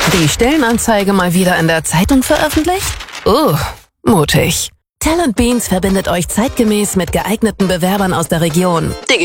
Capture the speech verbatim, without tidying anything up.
Die Stellenanzeige mal wieder in der Zeitung veröffentlicht? Uh, mutig. Talent Beans verbindet euch zeitgemäß mit geeigneten Bewerbern aus der Region.